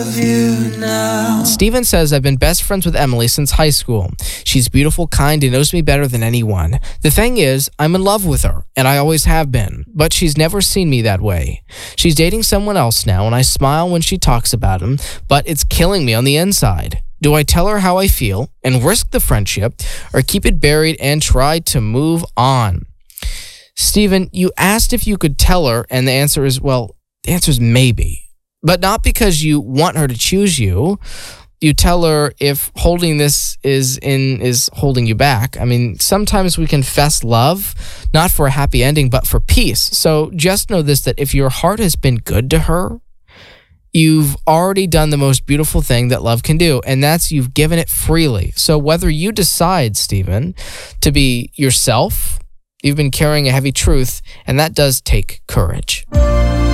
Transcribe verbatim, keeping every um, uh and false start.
Steven says, I've been best friends with Emily since high school. She's beautiful, kind, and knows me better than anyone. The thing is, I'm in love with her, and I always have been, but she's never seen me that way. She's dating someone else now, and I smile when she talks about him, but it's killing me on the inside. Do I tell her how I feel and risk the friendship, or keep it buried and try to move on? Steven, you asked if you could tell her, and the answer is, well, the answer is maybe. But not because you want her to choose you. You tell her if holding this is in is holding you back. I mean, sometimes we confess love, not for a happy ending, but for peace. So just know this, that if your heart has been good to her, you've already done the most beautiful thing that love can do, and that's you've given it freely. So whether you decide, Steven, to be yourself, you've been carrying a heavy truth, and that does take courage.